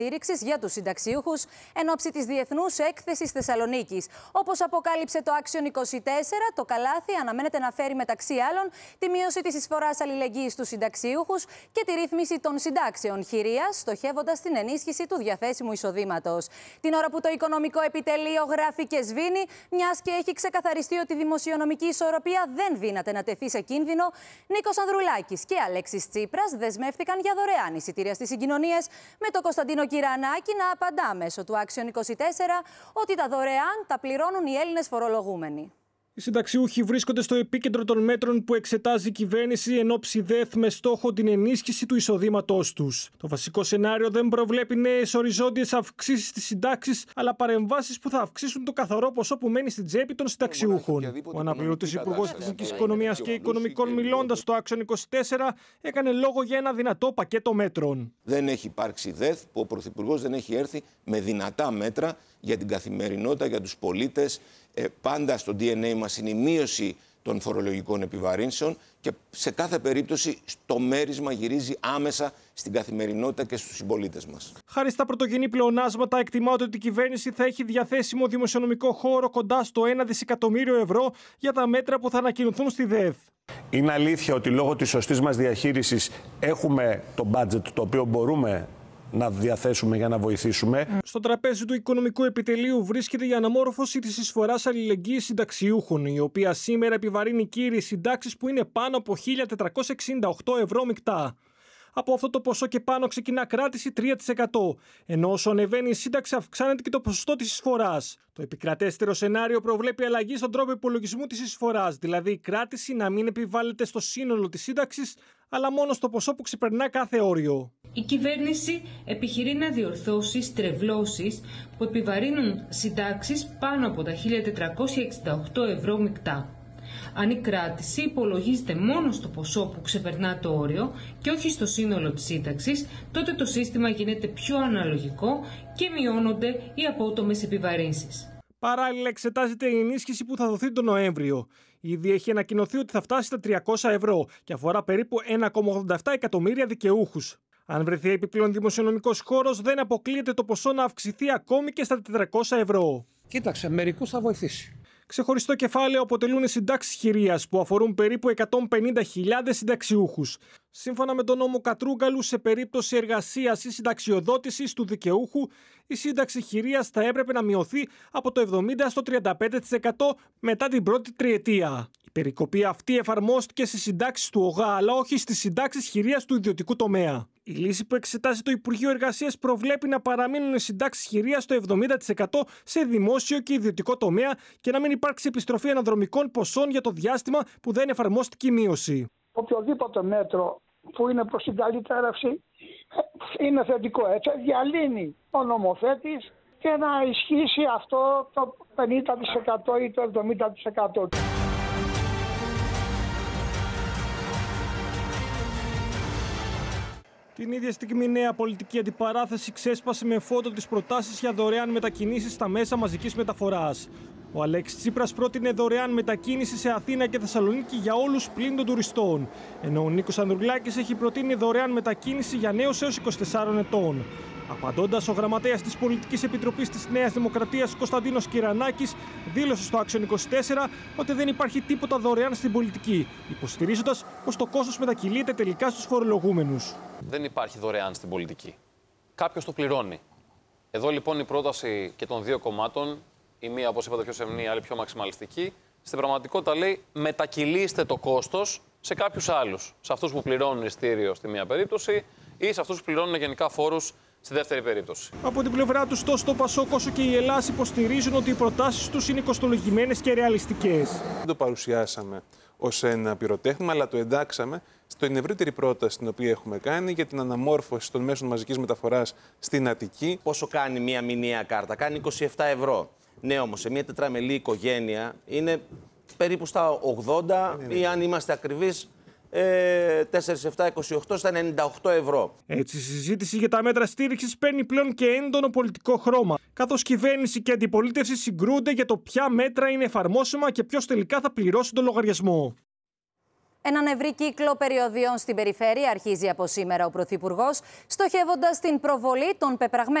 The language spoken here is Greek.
στήριξης για τους συνταξιούχους εν ώψη της Διεθνούς Έκθεσης Θεσσαλονίκης. Όπως αποκάλυψε το Action 24, το καλάθι αναμένεται να φέρει μεταξύ άλλων τη μείωση της εισφοράς αλληλεγγύης στους συνταξιούχους και τη ρύθμιση των συντάξεων χειρίας, στοχεύοντας την ενίσχυση του διαθέσιμου εισοδήματος. Την ώρα που το Οικονομικό Επιτελείο γράφει και σβήνει, μιας και έχει ξεκαθαριστεί ότι η δημοσιονομική ισορροπία δεν δύναται να τεθεί σε κίνδυνο, Νίκος Ανδρουλάκης και Αλέξης Τσίπρας δεσμεύτηκαν για δωρεάν εισιτήρια στις συγκοινωνίες, με τον Κωνσταντίνο Κυρανάκη να απαντά μέσω του Action 24 ότι τα δωρεάν τα πληρώνουν οι Έλληνες φορολογούμενοι. Οι συνταξιούχοι βρίσκονται στο επίκεντρο των μέτρων που εξετάζει η κυβέρνηση εν ώψη ΔΕΘ με στόχο την ενίσχυση του εισοδήματός τους. Το βασικό σενάριο δεν προβλέπει νέες οριζόντιες αυξήσεις στις συντάξεις, αλλά παρεμβάσεις που θα αυξήσουν το καθαρό ποσό που μένει στην τσέπη των συνταξιούχων. Ο αναπληρωτής Υπουργός Εθνικής Οικονομίας και Οικονομικών, μιλώντας στο Action 24, έκανε λόγο για ένα δυνατό πακέτο μέτρων. Δεν έχει υπάρξει ΔΕΘ που ο Πρωθυπουργός δεν έχει έρθει με δυνατά μέτρα για την καθημερινότητα, για τους πολίτες. Πάντα στο DNA μας είναι η μείωση των φορολογικών επιβαρύνσεων και σε κάθε περίπτωση το μέρισμα γυρίζει άμεσα στην καθημερινότητα και στους συμπολίτες μας. Χάρη στα πρωτογενή πλεονάσματα, εκτιμάται ότι η κυβέρνηση θα έχει διαθέσιμο δημοσιονομικό χώρο κοντά στο 1 δισεκατομμύριο ευρώ για τα μέτρα που θα ανακοινωθούν στη ΔΕΘ. Είναι αλήθεια ότι λόγω της σωστής μας διαχείρισης έχουμε το budget το οποίο μπορούμε να διαθέσουμε για να βοηθήσουμε. Στο τραπέζι του Οικονομικού Επιτελείου βρίσκεται η αναμόρφωση της εισφοράς αλληλεγγύης συνταξιούχων, η οποία σήμερα επιβαρύνει κύριες συντάξεις που είναι πάνω από 1.468 ευρώ μεικτά. Από αυτό το ποσό και πάνω ξεκινά κράτηση 3%, ενώ όσο ανεβαίνει η σύνταξη αυξάνεται και το ποσοστό της εισφοράς. Το επικρατέστερο σενάριο προβλέπει αλλαγή στον τρόπο υπολογισμού της εισφοράς, δηλαδή η κράτηση να μην επιβάλλεται στο σύνολο της σύνταξης, αλλά μόνο στο ποσό που ξεπερνά κάθε όριο. Η κυβέρνηση επιχειρεί να διορθώσει στρεβλώσεις που επιβαρύνουν συντάξεις πάνω από τα 1.468 ευρώ μεικτά. Αν η κράτηση υπολογίζεται μόνο στο ποσό που ξεπερνά το όριο και όχι στο σύνολο της σύνταξης, τότε το σύστημα γίνεται πιο αναλογικό και μειώνονται οι απότομες επιβαρύνσεις. Παράλληλα, εξετάζεται η ενίσχυση που θα δοθεί τον Νοέμβριο. Ήδη έχει ανακοινωθεί ότι θα φτάσει στα 300 ευρώ και αφορά περίπου 1,87 εκατομμύρια δικαιούχους. Αν βρεθεί επιπλέον δημοσιονομικός χώρος, δεν αποκλείεται το ποσό να αυξηθεί ακόμη και στα 400 ευρώ. Κοίταξε, μερικούς θα βοηθήσει. Ξεχωριστό κεφάλαιο αποτελούν οι συντάξεις χειρίας που αφορούν περίπου 150.000 συνταξιούχους. Σύμφωνα με τον νόμο Κατρούγκαλου, σε περίπτωση εργασίας ή συνταξιοδότησης του δικαιούχου, η σύνταξη χειρίας θα έπρεπε να μειωθεί από το 70% στο 35% μετά την πρώτη τριετία. Η περικοπή αυτή εφαρμόστηκε στις συντάξεις του ΟΓΑ, αλλά όχι στις συντάξεις χειρίας του ιδιωτικού τομέα. Η λύση που εξετάζει το Υπουργείο Εργασίας προβλέπει να παραμείνουν οι συντάξεις χειρίας στο 70% σε δημόσιο και ιδιωτικό τομέα και να μην υπάρξει επιστροφή αναδρομικών ποσών για το διάστημα που δεν εφαρμόστηκε η μείωση. Οποιοδήποτε μέτρο που είναι προς την καλυτέρευση είναι θετικό. Έτσι διαλύνει ο νομοθέτης και να ισχύσει αυτό το 50% ή το 70%. Την ίδια στιγμή, νέα πολιτική αντιπαράθεση ξέσπασε με φόντο τις προτάσεις για δωρεάν μετακινήσεις στα μέσα μαζικής μεταφοράς. Ο Αλέξης Τσίπρας πρότεινε δωρεάν μετακίνηση σε Αθήνα και Θεσσαλονίκη για όλους πλην των τουριστών, ενώ ο Νίκος Ανδρουλάκης έχει προτείνει δωρεάν μετακίνηση για νέους έως 24 ετών. Απαντώντας, ο γραμματέας της Πολιτικής Επιτροπής της Νέας Δημοκρατίας, Κωνσταντίνος Κυρανάκης, δήλωσε στο Action 24 ότι δεν υπάρχει τίποτα δωρεάν στην πολιτική, υποστηρίζοντας πως το κόστος μετακυλείται τελικά στους φορολογούμενους. Δεν υπάρχει δωρεάν στην πολιτική. Κάποιος το πληρώνει. Εδώ λοιπόν η πρόταση και των δύο κομμάτων, η μία, όπως είπατε, πιο σεμνή, η άλλη πιο μαξιμαλιστική, στην πραγματικότητα λέει μετακυλήστε το κόστος σε κάποιους άλλους. Σε αυτούς που πληρώνουν ειστήριο στη μία περίπτωση ή σε αυτούς που πληρώνουν γενικά φόρους στη δεύτερη περίπτωση. Από την πλευρά του, τόσο το Πασόκ όσο και η Ελλάδα υποστηρίζουν ότι οι προτάσεις τους είναι κοστολογημένες και ρεαλιστικές. Δεν το παρουσιάσαμε ως ένα πυροτέχνημα, αλλά το εντάξαμε στην ευρύτερη πρόταση την οποία έχουμε κάνει για την αναμόρφωση των μέσων μαζικής μεταφοράς στην Αττική. Πόσο κάνει μία μηνιαία κάρτα? Κάνει 27 ευρώ. Ναι, όμως σε μία τετραμελή οικογένεια είναι περίπου στα 80 ή αν είμαστε ακριβείς 4-7-28 στα 98 ευρώ. Έτσι, η συζήτηση για τα μέτρα στήριξης παίρνει πλέον και έντονο πολιτικό χρώμα, καθώς κυβέρνηση και αντιπολίτευση συγκρούνται για το ποια μέτρα είναι εφαρμόσιμα και ποιος τελικά θα πληρώσει τον λογαριασμό. Έναν ευρύ κύκλο περιοδιών στην περιφέρεια αρχίζει από σήμερα ο Πρωθυπουργός, στοχεύοντας την προβολή των πεπραγμένων